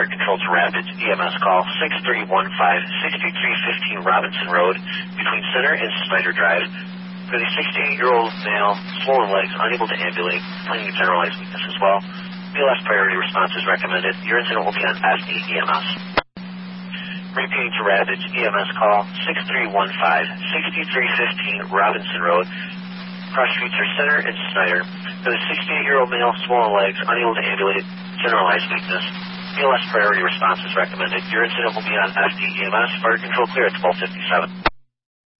Fire Control to Rapids, EMS call 6315-6315 Robinson Road between Center and Snyder Drive. For the 68-year-old male, swollen legs, unable to ambulate, claiming generalized weakness as well. BLS priority response is recommended. Your incident will be on FD EMS. Repeating to Rapids, EMS call 6315-6315 Robinson Road. Cross streets are Center and Snyder. For the 68-year-old male, swollen legs, unable to ambulate, generalized weakness. BLS priority response is recommended. Your incident will be on FD EMS. Fire Control clear at 1257.